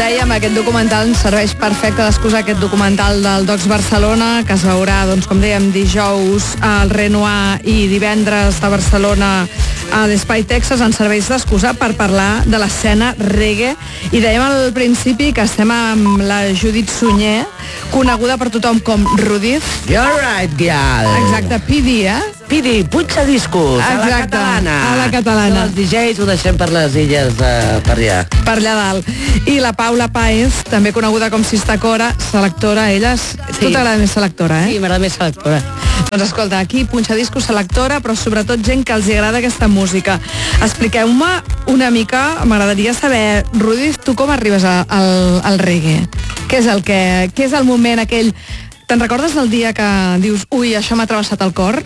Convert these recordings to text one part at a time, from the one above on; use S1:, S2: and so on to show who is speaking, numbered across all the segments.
S1: dèiem, aquest documental ens serveix perfecte d'excusa, aquest documental del Docs Barcelona, que es veurà, doncs, com dèiem, dijous al Renoir i divendres a Barcelona a l'Espai Texas, ens serveix d'excusa per parlar de l'escena reggae. I dèiem al principi que estem amb la Judit Sunyer, coneguda per tothom com Rudiz.
S2: You're right, girl.
S1: Exacte, PD,
S2: PD, punxa discos,
S1: exacte,
S2: a la catalana.
S1: A la catalana.
S2: Els DJs ho deixem per les illes per allà.
S1: Per allà dalt. I la Paula Páez, també coneguda com Sista Cora, selectora, ella. Sí. Tu t'agrada més selectora,
S3: Sí, m'agrada més selectora.
S1: Doncs escolta, aquí punxa discos, selectora, però sobretot gent que els agrada aquesta música. Expliqueu-me una mica, m'agradaria saber, Rudiz, tu com arribes al reggae? Què és el moment aquell... Te'n recordes del dia que dius, ui, això m'ha travessat el cor?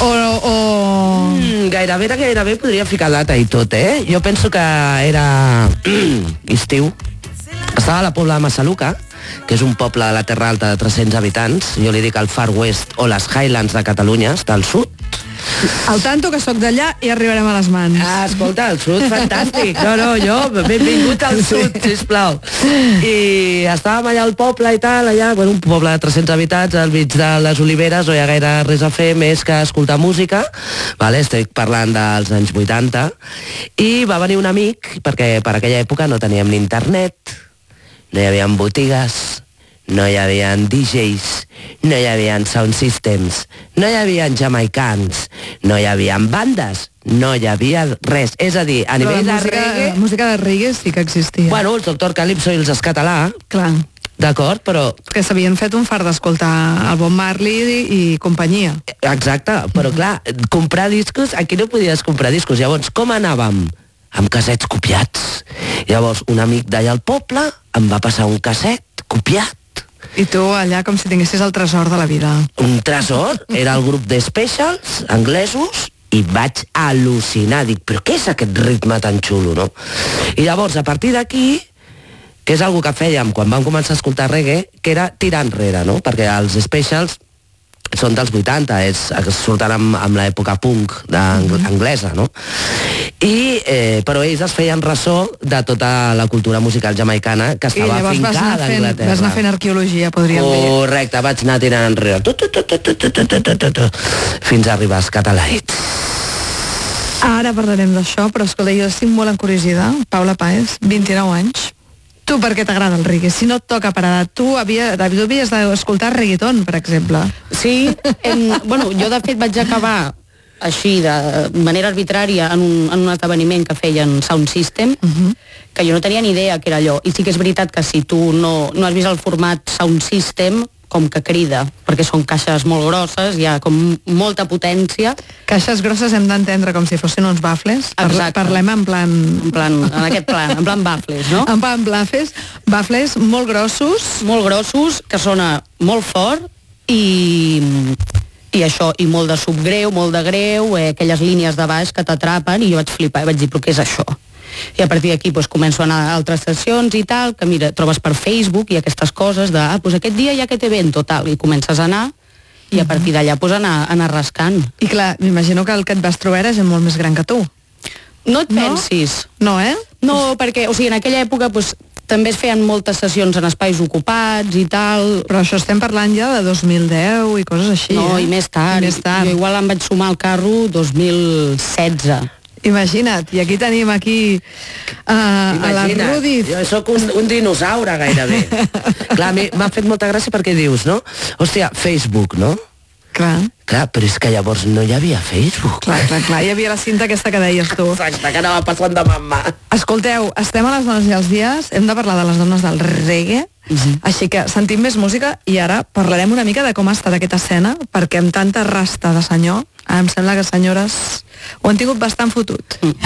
S2: Gairebé podria ficar data i tot, Jo penso que era estiu. Estava a la Pobla de Massaluca, que és un poble de la Terra Alta de 300 habitants. Jo li dic al Far West o les Highlands de Catalunya, està al sud.
S1: Al tanto que sóc d'allà i arribarem a les mans.
S2: Escolta, el sud, fantàstic. Jo, benvingut al sud, sisplau. I estàvem allà al poble i tal, allà, un poble de 300 habitants, al mig de les oliveres, no hi ha gaire res a fer més que escoltar música, vale? Estic parlant dels anys 80, i va venir un amic, perquè per aquella època no teníem ni internet, no hi havia botigues, no hi havia DJs, no hi havia sound systems, no hi havia jamaicans, no hi havia bandes, no hi havia res. És a dir, a nivell de reggae...
S1: La música de reggae sí que existia.
S2: Bueno, els Doctor Calypso i els Escatalà.
S1: Clar.
S2: D'acord, però...
S1: Que s'havien fet un fart d'escoltar el Bob Marley i companyia.
S2: Exacte, però clar, comprar discos, aquí no podies comprar discos. Llavors, com anàvem? Amb cassets copiats. Llavors, un amic d'allà al poble em va passar un casset copiat.
S1: I tu allà com si tinguessis el tresor de la vida.
S2: Un tresor, era el grup de Specials, anglesos, i vaig al·lucinar. Dic, però què és aquest ritme tan xulo, no? I llavors, a partir d'aquí, que és algo que fèiem quan vam començar a escoltar reggae, que era tirar enrere, no? Perquè els Specials són dels 80, surten amb l'època punk anglesa, no? Però ells es feien ressò de tota la cultura musical jamaicana que estava fincada a Anglaterra.
S1: Vas anar fent arqueologia, podríem dir.
S2: Correcte, vaig anar tirant enrere fins a arribar als Catalites.
S1: Ara parlarem d'això, però escolta, jo estic molt encuriosida. Paula Páez, 29 anys. Tu per què t'agrada el reggae? Si no et toca per edat, tu havies d'escoltar reggaeton, per exemple.
S3: Sí, jo de fet vaig acabar així, de manera arbitrària, en un esdeveniment que feien Sound System, que jo no tenia ni idea que era allò. I sí que és veritat que si tu no has vist el format Sound System, com que crida, perquè són caixes molt grosses, hi ha com molta potència.
S1: Caixes grosses hem d'entendre com si fossin uns bafles. Parlem en plan...
S3: En aquest plan, en plan bafles, no?
S1: En plan bafles molt grossos.
S3: Molt grossos, que sona molt fort i això, i molt de subgreu, molt de greu, aquelles línies de baix que t'atrapen, i jo vaig flipar i vaig dir, però què és això? I a partir d'aquí començo a anar a altres sessions i tal, que mira, trobes per Facebook i aquestes coses de, aquest dia hi ha aquest event, tal, i comences a anar, i a partir d'allà anar rascant.
S1: I clar, m'imagino que el que et vas trobar era gent molt més gran que tu.
S3: No et pensis.
S1: No,
S3: No, perquè, en aquella època, també es feien moltes sessions en espais ocupats i tal.
S1: Però això estem parlant ja de 2010 i coses així.
S3: No, i més tard. Jo igual em vaig sumar al carro 2016.
S1: Imagina't, i aquí tenim a la Rudiz.
S2: Jo sóc un dinosaure gairebé. Clar, m'ha fet molta gràcia perquè dius, no? Hòstia, Facebook, no?
S1: Clar,
S2: però és que llavors no hi havia Facebook.
S1: Clar, hi havia la cinta aquesta que deies tu.
S2: Exacte, que anava passant de mamà.
S1: Escolteu, estem a les dones i els dies, hem de parlar de les dones del reggae, així que sentim més música i ara parlarem una mica de com ha estat aquesta escena, perquè amb tanta rasta de senyor, em sembla que senyores ho han tingut bastant fotut.